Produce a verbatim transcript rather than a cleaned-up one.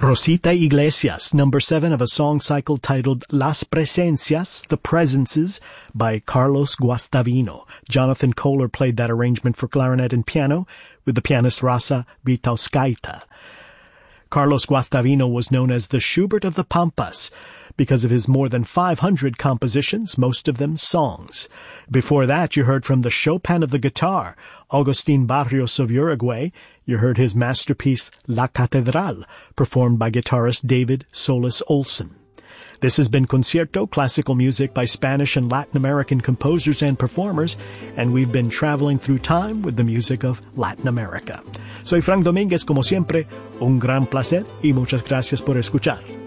Rosita Iglesias, number seven of a song cycle titled Las Presencias, The Presences, by Carlos Guastavino. Jonathan Kohler played that arrangement for clarinet and piano with the pianist Rasa Vitauskaita. Carlos Guastavino was known as the Schubert of the Pampas because of his more than five hundred compositions, most of them songs. Before that, you heard from the Chopin of the guitar, Agustin Barrios of Uruguay. You heard his masterpiece La Catedral, performed by guitarist David Solis Olsen. This has been Concierto, classical music by Spanish and Latin American composers and performers, and we've been traveling through time with the music of Latin America. Soy Frank Domínguez, como siempre, un gran placer y muchas gracias por escuchar.